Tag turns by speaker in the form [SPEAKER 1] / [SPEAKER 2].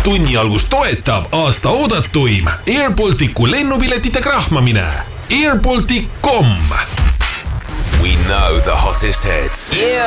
[SPEAKER 1] tunni algus toetab aasta oodatuim Airbalticu lennupiletite krahmamine. Airbaltic.com.
[SPEAKER 2] We know the hottest hits. Yeah.